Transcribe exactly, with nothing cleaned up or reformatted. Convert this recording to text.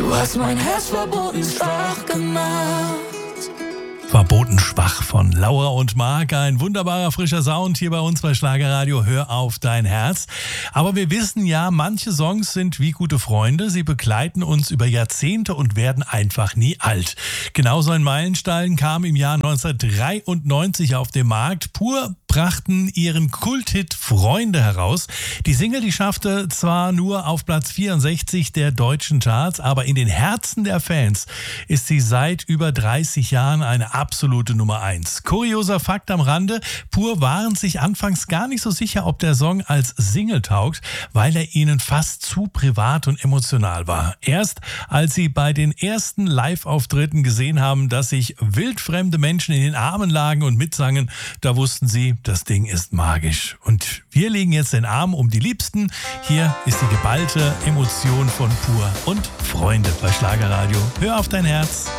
Du hast mein Herz verboten schwach gemacht. Verboten schwach von Laura und Marc. Ein wunderbarer frischer Sound hier bei uns bei Schlagerradio. Hör auf dein Herz. Aber wir wissen ja, manche Songs sind wie gute Freunde. Sie begleiten uns über Jahrzehnte und werden einfach nie alt. Genauso ein Meilenstein kam im Jahr neunzehnhundertdreiundneunzig auf den Markt. Pur brachten ihren Kulthit Freunde heraus. Die Single, die schaffte zwar nur auf Platz vierundsechzig der deutschen Charts, aber in den Herzen der Fans ist sie seit über dreißig Jahren eine absolute Nummer eins. Kurioser Fakt am Rande: Pur waren sich anfangs gar nicht so sicher, ob der Song als Single taugt, weil er ihnen fast zu privat und emotional war. Erst als sie bei den ersten Live-Auftritten gesehen haben, dass sich wildfremde Menschen in den Armen lagen und mitsangen, da wussten sie, das Ding ist magisch. Und wir legen jetzt den Arm um die Liebsten. Hier ist die geballte Emotion von Pur und Freunde bei Schlagerradio. Hör auf dein Herz.